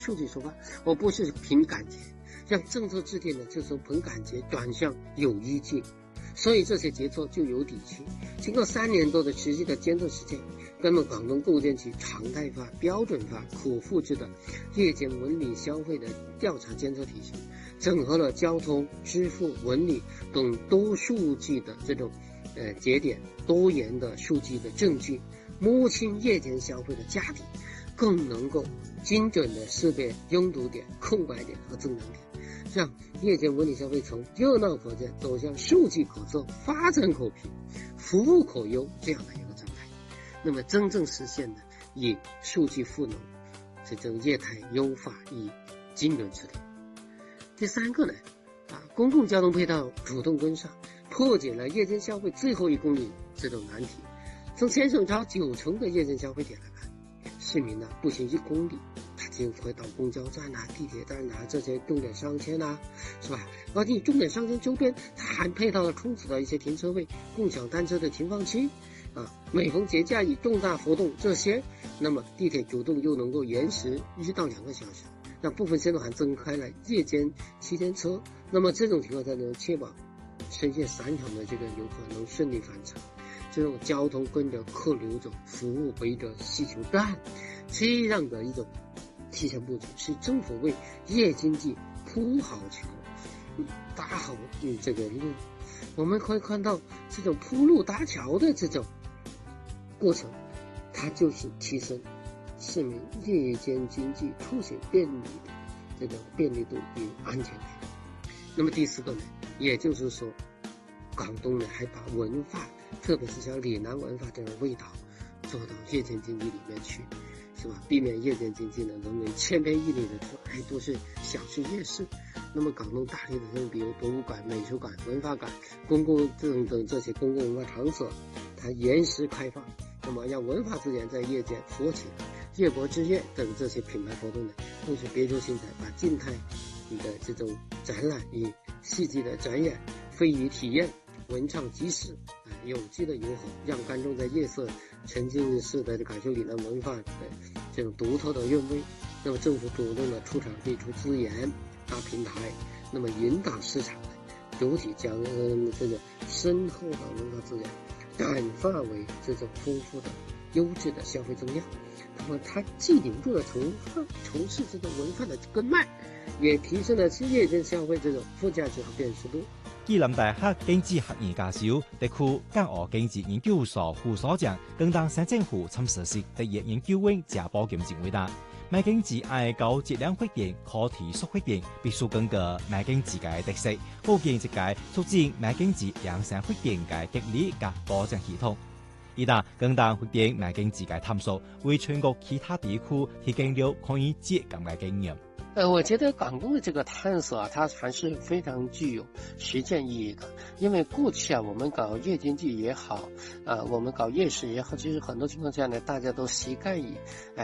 数据出发，而不是凭感觉，让政策制定的就从凭感觉转向有依据。所以这些决策就有底气。经过3年多的持续的监测实践，那么广东构建起常态化、标准化、可复制的夜间文旅消费的调查监测体系，整合了交通、支付、文旅等多数据的这种节点、多元的数据的证据，摸清夜间消费的价值，更能够精准的识别拥堵点、空白点和增长点，让夜间文旅消费从热闹可见走向数据可测、发展可评、服务可优这样的一个状态。那么真正实现的以数据赋能这种业态优化与精准治理。第3个呢，公共交通配套主动跟上，破解了夜间消费最后1公里这种难题。从全省超90%的夜间消费点来看，市民呢步行1公里，他就会到公交站地铁站这些重点商圈是吧？而且重点商圈周边，它还配套了充足的一些停车位、共享单车的停放区每逢节假日重大活动这些，那么地铁主动又能够延时1到2个小时，让部分线路还增开了夜间7天车。那么这种情况才能确保深夜3场的这个游客能顺利返程。这种交通跟着客流走，服务围着需求站，这样的一种提前布局，是政府为夜经济铺好桥、搭好这个路。我们可以看到，这种铺路搭桥的这种过程，它就是提升市民夜间经济出行便利的这种便利度与安全感。那么第4个呢，也就是说，广东呢还把文化，特别是像岭南文化这种味道做到夜间经济里面去，是吧？避免夜间经济呢沦为千篇一律的都是小吃夜市。那么广东大力的比如博物馆、美术馆、文化馆、公共等这些公共文化场所，它延时开放，那么让文化资源在夜间活起来。夜泊之夜等这些品牌活动呢，都是别出心裁，把静态的这种展览与戏剧的展演、非遗体验、文创集市有机的融合，让观众在夜色沉浸式的感受岭南文化的这种独特的韵味。那么政府主动的出场地、出资源、搭平台，那么引导市场主体将这个深厚的文化资源转化为这种丰富的优质的消费增量。那么它既留住了城市这种文化的根脉，也提升了夜间消费这种附加值和辨识度。 暨南大學經濟學院教授、地區港澳經濟研究所副所長，更當省政府參實施特約研究員加保檢證回答。賣經濟愛高質量發展、可持續發展，必須根據賣經濟嘅特色，構建一個促進賣經濟良性發展嘅激勵及保障系統。以達更當發展賣經濟嘅探索，為全國其他地區提供了可以借鑒嘅經驗。 我觉得广东的这个探索它还是非常具有实践意义的。因为过去我们搞夜经济也好，我们搞夜市也好，其实很多情况下呢，大家都习惯于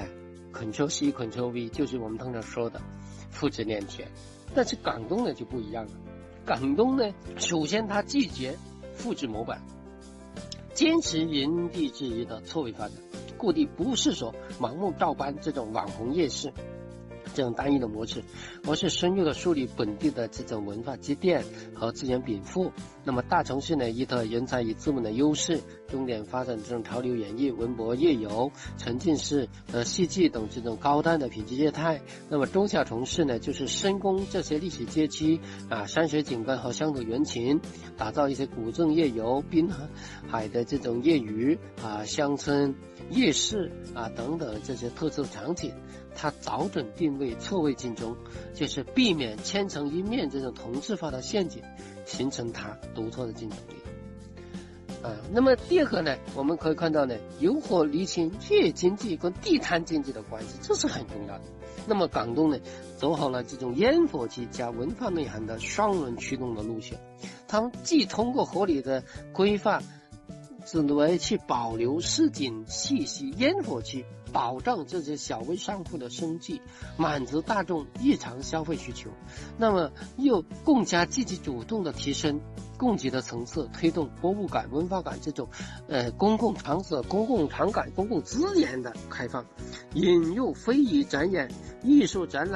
Ctrl C Ctrl V， 就是我们通常说的复制粘贴。但是广东呢就不一样了。广东呢，首先它拒绝复制模板，坚持因地制宜的错位发展。故地不是说盲目照搬这种网红夜市这种单一的模式，而是深入的树立本地的这种文化积淀和资源禀赋。那么大城市呢，依托人才与资本的优势，重点发展这种潮流演艺、文博夜游、沉浸式戏剧等这种高端的品质业态。那么中小城市呢，就是深攻这些历史街区山水景观和乡土人情，打造一些古镇夜游、滨海的这种业余乡村夜市等等这些特色场景。它找准定位，错位竞争，就是避免千城一面这种同质化的陷阱，形成它独特的竞争力。那么第2个呢，我们可以看到呢，如何厘清夜经济跟地摊经济的关系，这是很重要的。那么广东呢，走好了这种烟火气加文化内涵的双轮驱动的路线，他们既通过合理的规划，只为去保留市井气息烟火气保障这些小微商户的生计，满足大众日常消费需求，那么又更加积极主动的提升供给的层次，推动博物馆、文化馆这种公共场所、公共场馆、公共资源的开放，引入非遗展演、艺术展览